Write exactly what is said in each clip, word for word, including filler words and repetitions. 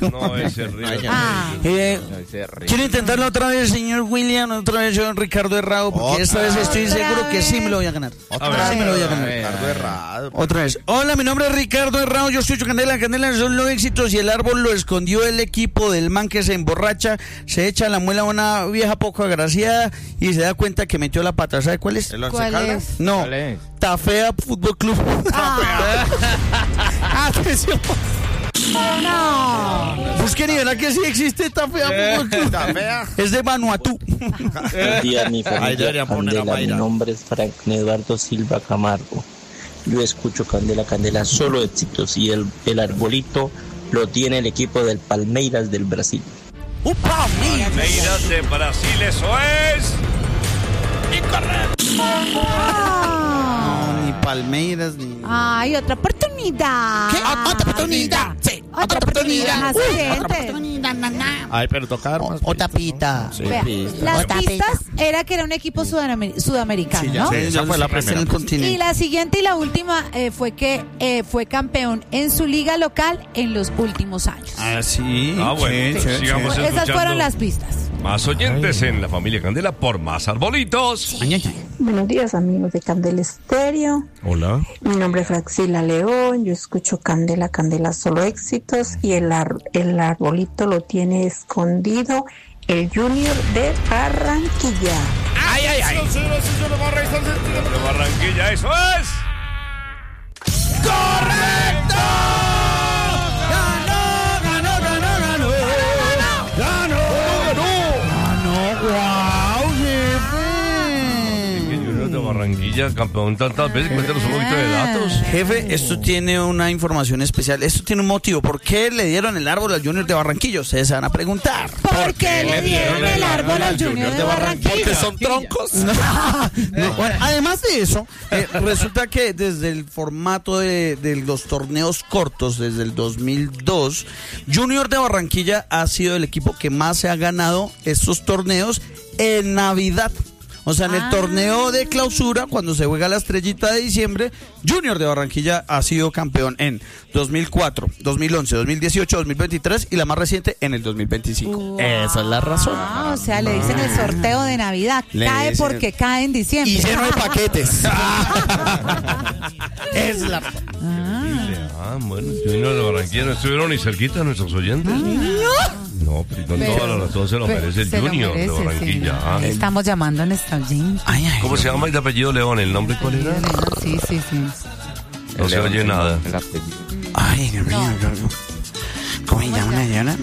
No, ese río. Ah. Eh, No, ese río. quiero intentarlo otra vez, señor William, otra vez yo, Ricardo Errado, porque esta vez estoy Otra seguro que vez. sí me lo voy a ganar. A ver. Sí me lo voy a ganar. Ricardo Errado. Otra vez. Hola, mi nombre es Ricardo Errado, yo escucho Candela. Candela son los éxitos y el árbol lo escondió el equipo del man que se emborracha, se echa la muela a una vieja poco agraciada y se da cuenta que metió la pata. ¿Sabe cuál es? ¿El Once ¿Cuál Caldas? es? No, ¿Cuál es? Tafea Fútbol Club. Atención. No. Busquen y verá que sí existe Tafea Fútbol Club. Tafea. Es de Vanuatu. Buenos días, mi Ahí familia deberían poner a Candela. Mi Mayra. nombre es Frank Eduardo Silva Camargo. Yo escucho Candela, Candela, solo éxitos. Y el, el arbolito lo tiene el equipo del Palmeiras del Brasil. ¡Un Palmeiras! Palmeiras de Brasil, eso es. Ah. No, ni Palmeiras ni. Ay, otra oportunidad. ¿Qué? Otra oportunidad. Sí, Otra oportunidad. Más gente. Ay, pero toca dar más O tapita. Sí, Vea, pistas. las Otra pistas era que era un equipo sudamer- sudamericano, ¿no? Sí, esa fue la Es en primera. el continente. Y la siguiente y la última eh, fue que eh, fue campeón en su liga local en los últimos años. Ah, sí. Ah, bueno, Sí, sí, sigamos sí. Esas escuchando. fueron las pistas. Más oyentes en la familia Candela por más arbolitos. Ay, ay, ay. Buenos días, amigos de Candela Estéreo. Hola. Mi nombre es Fraxila León. Yo escucho Candela, Candela, solo éxitos. Y el, ar- el arbolito lo tiene escondido el Junior de Barranquilla. Ay, ay, ay. De Barranquilla, eso es. ¡Correcto! ¡Ganó, ganó, ganó, ganó! ¡Ganó! ¡Ganó! ¡Guau, jefe! Que Junior de Barranquilla, campeón tantas veces. Cuéntanos un poquito de datos. Jefe, esto tiene una información especial. Esto tiene un motivo. ¿Por qué le dieron el árbol al Junior de Barranquilla? Ustedes se van a preguntar. ¿Por qué le dieron el árbol al Junior de Barranquilla? Porque son troncos. No, no, bueno, además de eso, eh, resulta que desde el formato de, de los torneos cortos, desde el dos mil dos, Junior de Barranquilla ha sido el equipo que más se ha ganado estos torneos en Navidad. O sea, en el Ah. torneo de clausura, cuando se juega la estrellita de diciembre, Junior de Barranquilla ha sido campeón en dos mil cuatro, dos mil once, dos mil dieciocho, dos mil veintitrés y la más reciente en el dos mil veinticinco. Esa es la razón. Ah, o sea, le dicen el sorteo de Navidad. Le Cae dicen- porque cae en diciembre. Y lleno de paquetes. Es la razón. Ah, bueno, Junior de Barranquilla no estuvieron ni cerquita nuestros oyentes. No, pero con Pero- toda la razón se lo pero merece el se lo Junior merece, de Barranquilla. sí. Ah. Estamos llamando a nuestra audiencia. Ay, ay. ¿Cómo se llama el de apellido León? ¿El nombre cuál era? Sí, sí, sí. No se oye nada. El apellido. Ay, Dios mío. yo- yo- ¿Cómo se llama la señora?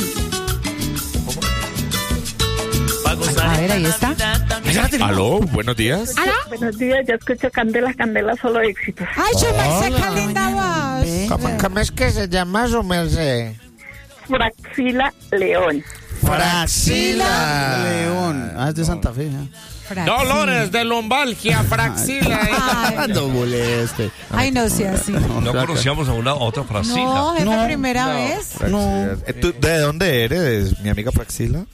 A ver, ahí está. Aló, buenos días. Buenos días, yo escucho Candela, Candela, solo éxitos. Ay, su merced, qué linda voz. ¿Cómo, cómo es que se llama su merced? Fraxila León. Fraxila León. Ah, es de Santa Fe. ¿eh? Dolores de lumbalgia, Fraxila. Ay, No moleste. ay, no sea así. No conocíamos a una otra Frasila. No, es la No, primera vez. No. Eh, ¿tú ¿De dónde eres, mi amiga Fraxila?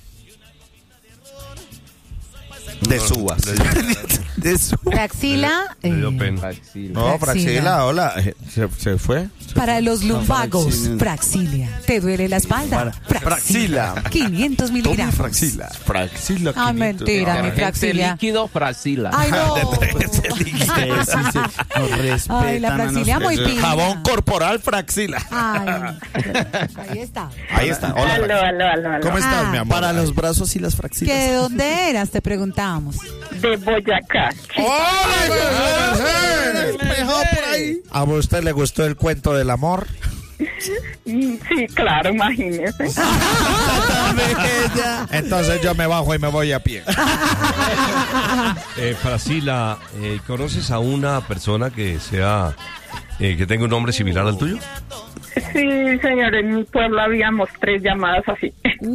De Subas. De su... Fraxila Me dio eh, pena. Fraxila. No, Fraxila. Fraxila, hola. Eh, ¿Se, se fue? Se para los lumbagos. Fraxila. Fraxilia. ¿Te duele la espalda? Fraxila. quinientos Toma miligramos. Fraxila. Fraxila. Ah, mentira, mi Detergente Fraxilia. líquido, Fraxila. Ay, no. Ustedes sí se- nos respetan Ay, la a Fraxilia muy nosotros. pila. Jabón corporal Fraxila. Ay, ahí está. Ahí está. Hola, Aló, Fraxila. aló, aló, aló. ¿Cómo estás, Ah. mi amor? Para los brazos y las ¿Que fraxilas. de dónde eras? Te preguntábamos. De Boyacá. ¿A usted le gustó el cuento del amor? Mm, Sí, claro, imagínese. Entonces yo me bajo y me voy a pie. Eh, Frasila, eh, ¿conoces a una persona que sea eh, que tenga un nombre similar al tuyo? Sí, señor, en mi pueblo habíamos tres llamadas así.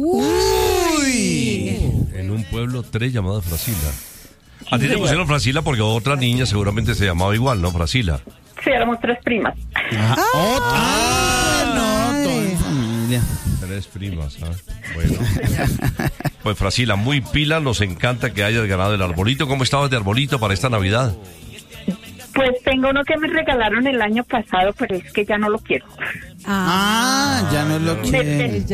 Uy. En un pueblo, tres llamadas Frasila. A ti te pusieron Frasila porque otra niña seguramente se llamaba igual, ¿no? Frasila. Sí, éramos tres primas. Ah, no, todo en familia. Tres primas, ¿ah? Bueno. Pues Frasila, muy pila, nos encanta que hayas ganado el arbolito. ¿Cómo estabas de arbolito para esta Navidad? Pues tengo uno que me regalaron el año pasado, pero es que ya no lo quiero. Ah, Ah, ya no lo De- quiere. de-